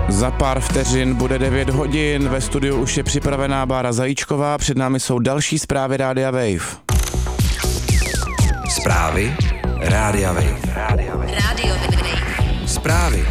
Za pár vteřin bude 9 hodin, ve studiu už je připravená Bára Zajíčková, před námi jsou další zprávy Rádia Wave. Zprávy Rádia Wave. Radio Wave. Zprávy.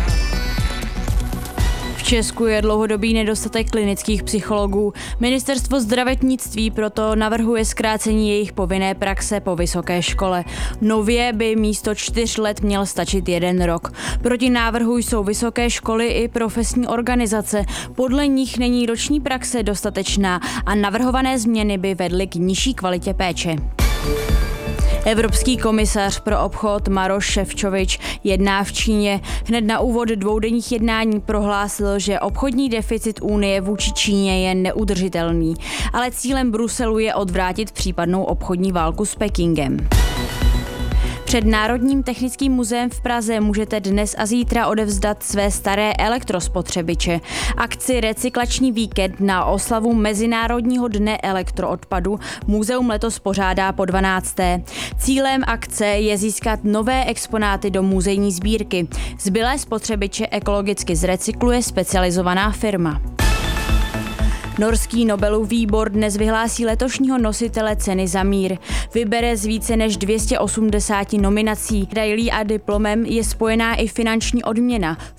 V Česku je dlouhodobý nedostatek klinických psychologů. Ministerstvo zdravotnictví proto navrhuje zkrácení jejich povinné praxe po vysoké škole. Nově by místo 4 let měl stačit 1 rok. Proti návrhu jsou vysoké školy i profesní organizace. Podle nich není roční praxe dostatečná a navrhované změny by vedly k nižší kvalitě péče. Evropský komisař pro obchod Maroš Šefčovič jedná v Číně. Hned na úvod dvoudenních jednání prohlásil, že obchodní deficit Unie vůči Číně je neudržitelný, ale cílem Bruselu je odvrátit případnou obchodní válku s Pekingem. Před Národním technickým muzeem v Praze můžete dnes a zítra odevzdat své staré elektrospotřebiče. Akci Recyklační víkend na oslavu Mezinárodního dne elektroodpadu muzeum letos pořádá po 12. Cílem akce je získat nové exponáty do muzejní sbírky. Zbylé spotřebiče ekologicky zrecykluje specializovaná firma. Norský Nobelův výbor dnes vyhlásí letošního nositele ceny za mír. Vybere z více než 280 nominací. Medailí a diplomem je spojená i finanční odměna.